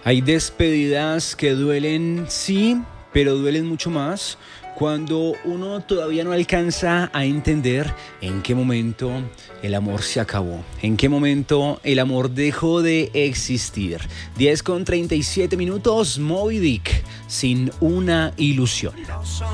Hay despedidas que duelen, sí, pero duelen mucho más cuando uno todavía no alcanza a entender en qué momento el amor se acabó, en qué momento el amor dejó de existir. 10:37 minutos, Moby Dick, Sin una ilusión.